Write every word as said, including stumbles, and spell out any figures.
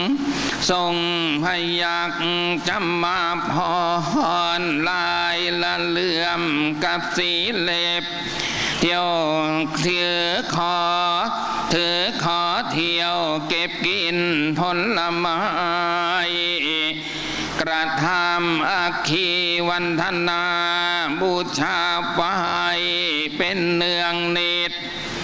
ทรงพยักจำมาพรลายละเลื่อมกับสีเล็บเที่ยวถือขอถือขอเที่ยวเก็บกินผลไม้กระทำอัคคีวันธนาบูชาไปเป็นเนืองนิ